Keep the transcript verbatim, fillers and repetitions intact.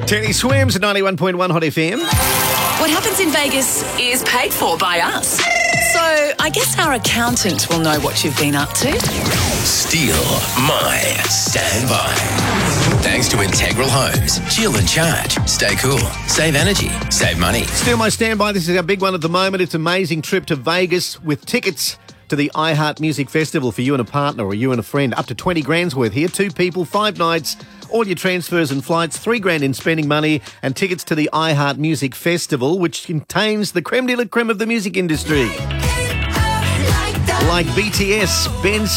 Teddy Swims at ninety-one point one Hot F M. What happens in Vegas is paid for by us. So I guess our accountant will know what you've been up to. Steal my standby. Thanks to Integral Homes. Chill and charge. Stay cool. Save energy. Save money. Still my standby. This is our big one at the moment. It's an amazing trip to Vegas with tickets to the iHeart Music Festival for you and a partner or you and a friend. Up to twenty grand's worth here. Two people, five nights. All your transfers and flights, three grand in spending money, and tickets to the iHeart Music Festival, which contains the creme de la creme of the music industry. Like B T S, Ben